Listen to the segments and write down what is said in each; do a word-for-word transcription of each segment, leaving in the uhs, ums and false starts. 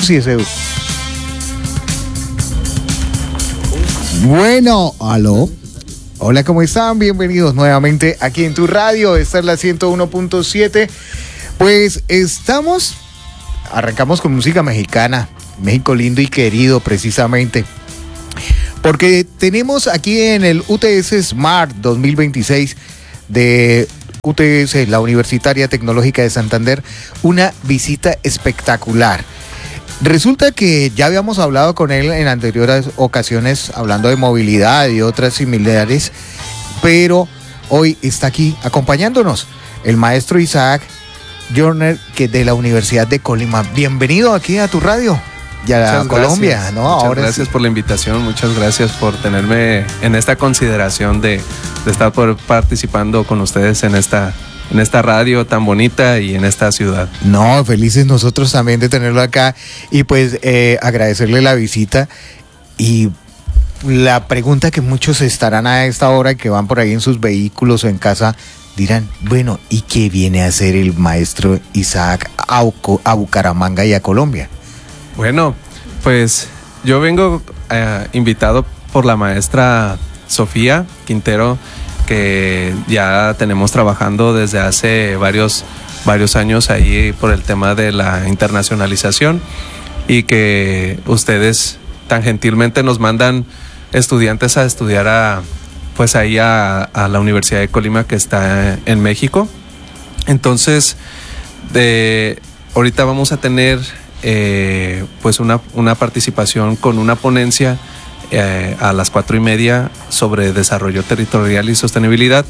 Sí, ese. Bueno, aló. Hola, ¿cómo están? Bienvenidos nuevamente aquí en tu radio. Esta es la ciento uno punto siete. Pues estamos, arrancamos con música mexicana. México lindo y querido, precisamente. Porque tenemos aquí en el U T S Smart dos mil veintiséis de U T S, la Universitaria Tecnológica de Santander, una visita espectacular. Resulta que ya habíamos hablado con él en anteriores ocasiones, hablando de movilidad y otras similares, pero hoy está aquí acompañándonos el maestro Isaac Jorner, que de la Universidad de Colima. Bienvenido aquí a tu radio y a muchas Colombia, gracias. ¿no? Muchas Ahora gracias sí. por la invitación, muchas gracias por tenerme en esta consideración de, de estar por participando con ustedes en esta en esta radio tan bonita y en esta ciudad. No, felices nosotros también de tenerlo acá y pues eh, agradecerle la visita. Y la pregunta que muchos estarán a esta hora, que van por ahí en sus vehículos o en casa, dirán, bueno, ¿y qué viene a hacer el maestro Isaac a, a Bucaramanga y a Colombia? Bueno, pues yo vengo eh, invitado por la maestra Sofía Quintero, que ya tenemos trabajando desde hace varios, varios años ahí por el tema de la internacionalización, y que ustedes tan gentilmente nos mandan estudiantes a estudiar a, pues ahí a, a la Universidad de Colima, que está en México. Entonces, de, ahorita vamos a tener eh, pues una, una participación con una ponencia Eh, a las cuatro y media sobre desarrollo territorial y sostenibilidad.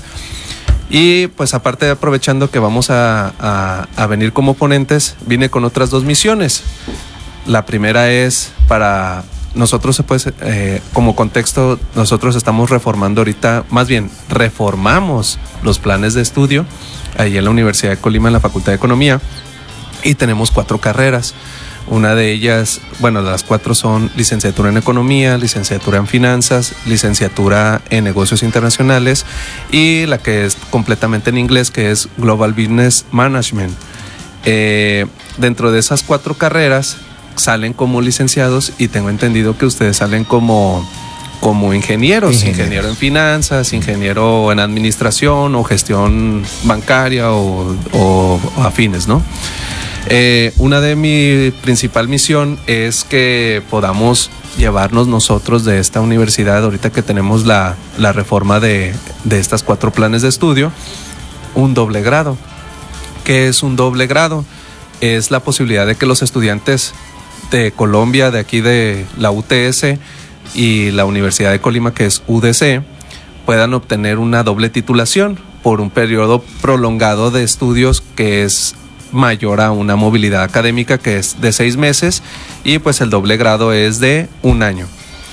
Y pues aparte, aprovechando que vamos a, a, a venir como ponentes, vine con otras dos misiones. La primera es para nosotros, pues, eh, como contexto, nosotros estamos reformando ahorita, más bien reformamos los planes de estudio ahí en la Universidad de Colima, en la Facultad de Economía, y tenemos cuatro carreras. Una de ellas, bueno, las cuatro son licenciatura en Economía, licenciatura en Finanzas, licenciatura en Negocios Internacionales, y la que es completamente en inglés, que es Global Business Management. Eh, dentro de esas cuatro carreras salen como licenciados, y tengo entendido que ustedes salen como, como ingenieros, ingenieros. Ingeniero en Finanzas, ingeniero en Administración o Gestión Bancaria o, o, o afines, ¿no? Eh, una de mi principal misión es que podamos llevarnos nosotros de esta universidad, ahorita que tenemos la, la reforma de, de estas cuatro planes de estudio, un doble grado. ¿Qué es un doble grado? Es la posibilidad de que los estudiantes de Colombia, de aquí de la U T S y la Universidad de Colima, que es U D C, puedan obtener una doble titulación por un periodo prolongado de estudios que es mayor a una movilidad académica, que es de seis meses, y pues el doble grado es de un año.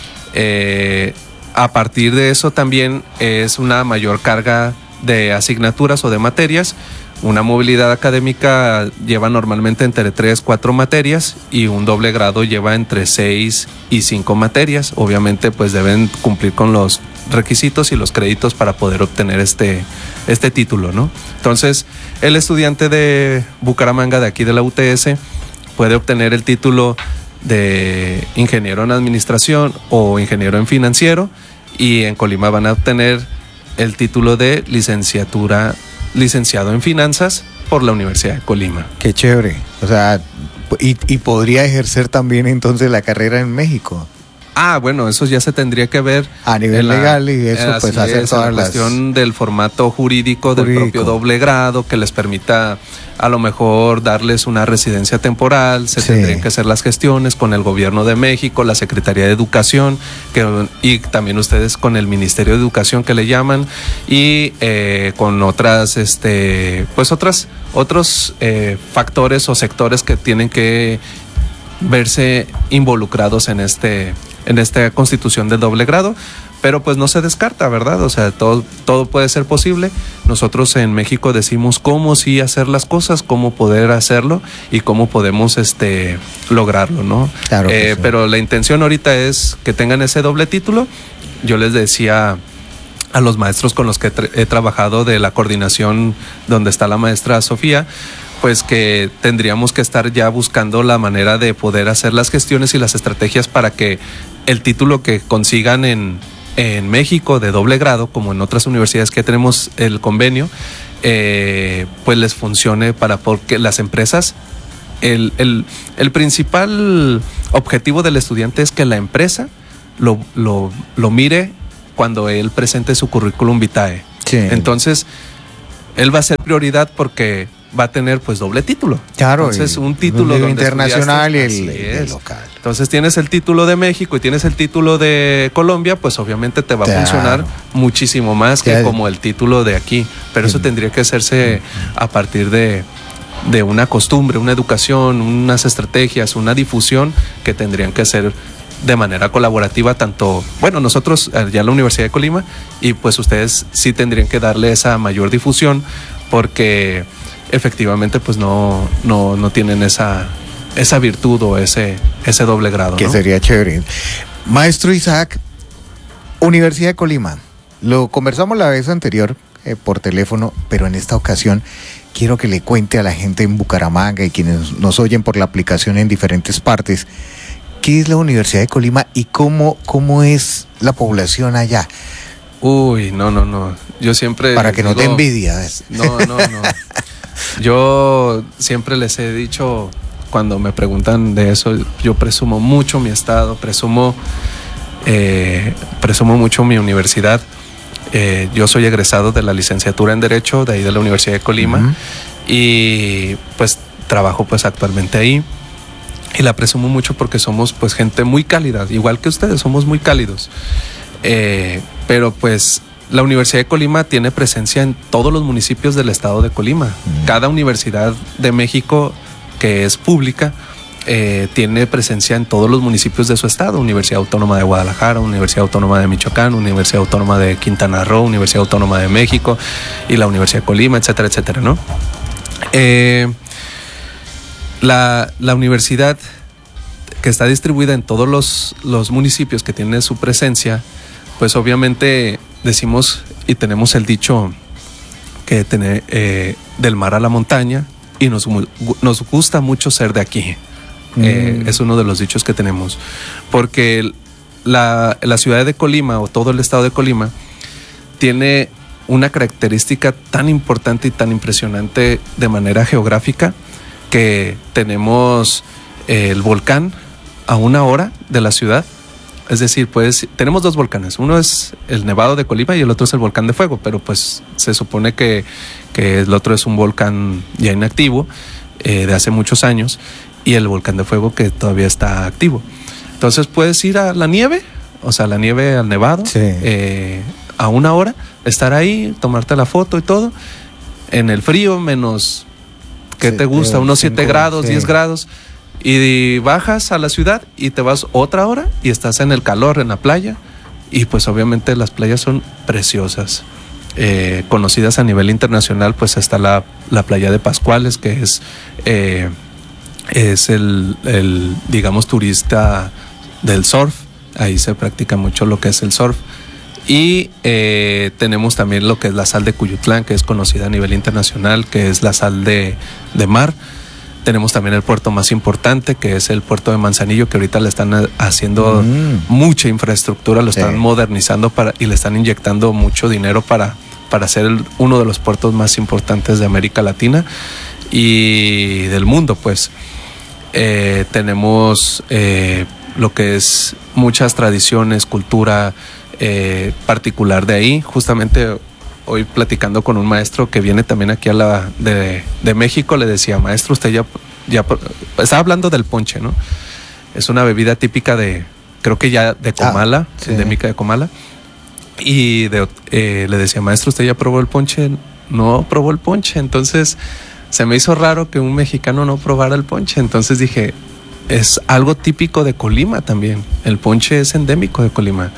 Eh, a partir de eso también es una mayor carga de asignaturas o de materias. Una movilidad académica lleva normalmente entre tres, cuatro materias, y un doble grado lleva entre seis y cinco materias. Obviamente pues deben cumplir con los requisitos y los créditos para poder obtener este, este título, ¿no? Entonces, el estudiante de Bucaramanga, de aquí de la U T S, puede obtener el título de ingeniero en administración o ingeniero en financiero, y en Colima van a obtener el título de licenciatura, licenciado en finanzas por la Universidad de Colima. Qué chévere. O sea, y, y podría ejercer también entonces la carrera en México. Ah, bueno, eso ya se tendría que ver a nivel la, legal, y eso pues hacer es, todas la las... cuestión del formato jurídico, jurídico del propio doble grado, que les permita a lo mejor darles una residencia temporal. Se sí. tendrían que hacer las gestiones con el gobierno de México, la Secretaría de Educación, que, y también ustedes con el Ministerio de Educación, que le llaman, y eh, con otras, este, pues otras, otros eh, factores o sectores que tienen que verse involucrados en este en esta constitución del doble grado, pero pues no se descarta, ¿verdad? O sea, todo, todo puede ser posible. Nosotros en México decimos cómo sí hacer las cosas, cómo poder hacerlo y cómo podemos este, lograrlo, ¿no? Claro que eh, sí. Pero la intención ahorita es que tengan ese doble título. Yo les decía a los maestros con los que he, tra- he trabajado de la coordinación donde está la maestra Sofía, pues que tendríamos que estar ya buscando la manera de poder hacer las gestiones y las estrategias para que el título que consigan en, en México de doble grado, como en otras universidades que tenemos el convenio, eh, pues les funcione para porque las empresas, el, el, el principal objetivo del estudiante es que la empresa lo, lo, lo mire cuando él presente su currículum vitae. Sí. Entonces, él va a ser prioridad porque va a tener pues doble título. Claro. Entonces, un título donde internacional y el, el local. Entonces, tienes el título de México y tienes el título de Colombia, pues obviamente te va claro. a funcionar muchísimo más que ya. como el título de aquí. Pero sí. eso tendría que hacerse a partir de, de una costumbre, una educación, unas estrategias, una difusión que tendrían que ser de manera colaborativa, tanto, bueno, nosotros ya la Universidad de Colima, y pues ustedes sí tendrían que darle esa mayor difusión porque efectivamente pues no, no, no tienen esa, esa virtud o ese, ese doble grado. Que ¿no? sería chévere. Maestro Isaac, Universidad de Colima, lo conversamos la vez anterior eh, por teléfono, pero en esta ocasión quiero que le cuente a la gente en Bucaramanga y quienes nos oyen por la aplicación en diferentes partes, ¿qué es la Universidad de Colima y cómo, cómo es la población allá? Uy, no, no, no. Yo siempre... Para que digo, no te envidia. ¿eh? No, no, no. Yo siempre les he dicho, cuando me preguntan de eso, yo presumo mucho mi estado, presumo, eh, presumo mucho mi universidad. Eh, yo soy egresado de la licenciatura en Derecho, de ahí de la Universidad de Colima, uh-huh. y pues trabajo pues actualmente ahí. Y la presumo mucho porque somos pues gente muy cálida, igual que ustedes, somos muy cálidos. Eh, pero pues la Universidad de Colima tiene presencia en todos los municipios del estado de Colima. Mm. Cada universidad de México que es pública eh, tiene presencia en todos los municipios de su estado. Universidad Autónoma de Guadalajara, Universidad Autónoma de Michoacán, Universidad Autónoma de Quintana Roo, Universidad Autónoma de México y la Universidad de Colima, etcétera, etcétera, ¿no? Eh, La, la universidad que está distribuida en todos los, los municipios que tiene su presencia, pues obviamente decimos y tenemos el dicho que tiene eh, del mar a la montaña y nos, nos gusta mucho ser de aquí. Mm. Eh, es uno de los dichos que tenemos. Porque la, la ciudad de Colima o todo el estado de Colima tiene una característica tan importante y tan impresionante de manera geográfica que tenemos eh, el volcán a una hora de la ciudad. Es decir, pues tenemos dos volcanes. Uno es el Nevado de Colima y el otro es el Volcán de Fuego, pero pues se supone que, que el otro es un volcán ya inactivo eh, de hace muchos años y el Volcán de Fuego que todavía está activo. Entonces puedes ir a la nieve, o sea, la nieve al Nevado, sí. eh, a una hora, estar ahí, tomarte la foto y todo, en el frío, menos... ¿Qué te gusta? Unos siete grados, sí. diez grados. Y bajas a la ciudad y te vas otra hora y estás en el calor, en la playa. Y pues obviamente las playas son preciosas. Eh, conocidas a nivel internacional, pues está la, la playa de Pascuales, que es, eh, es el, el, digamos, turista del surf. Ahí se practica mucho lo que es el surf. Y eh, tenemos también lo que es la sal de Cuyutlán, que es conocida a nivel internacional, que es la sal de, de mar. Tenemos también el puerto más importante, que es el puerto de Manzanillo, que ahorita le están haciendo mm. mucha infraestructura, lo están sí. modernizando para, y le están inyectando mucho dinero para, para ser el, uno de los puertos más importantes de América Latina y del mundo, pues. Eh, tenemos eh, lo que es muchas tradiciones, cultura eh, particular de ahí. Justamente hoy platicando con un maestro que viene también aquí a la de, de México, le decía, maestro, usted ya, ya estaba hablando del ponche, ¿no? Es una bebida típica de, creo que ya de Comala, ah, sí. endémica de Comala. Y de, eh, le decía, maestro, ¿usted ya probó el ponche? No probó el ponche. Entonces se me hizo raro que un mexicano no probara el ponche. Entonces dije, es algo típico de Colima también. El ponche es endémico de Colima.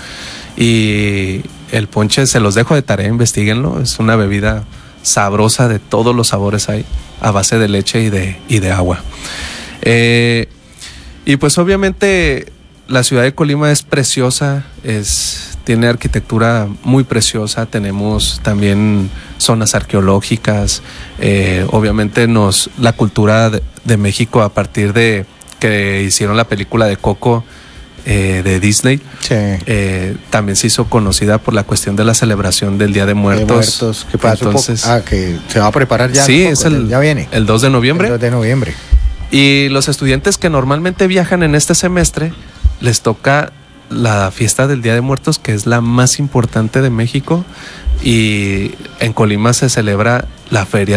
Y el ponche, se los dejo de tarea, investiguenlo. Es una bebida sabrosa, de todos los sabores hay, a base de leche y de, y de agua. Eh, y pues obviamente la ciudad de Colima es preciosa, es, tiene arquitectura muy preciosa, tenemos también zonas arqueológicas, eh, obviamente nos la cultura de, de México a partir de que hicieron la película de Coco eh, de Disney, Sí. eh, también se hizo conocida por la cuestión de la celebración del Día de Muertos. De muertos. ¿Qué pasa? Entonces, Ah, que se va a preparar ya. sí, poco, es el, ya viene. el dos de noviembre. El dos de noviembre. Y los estudiantes que normalmente viajan en este semestre, les toca la fiesta del Día de Muertos, que es la más importante de México, y en Colima se celebra la feria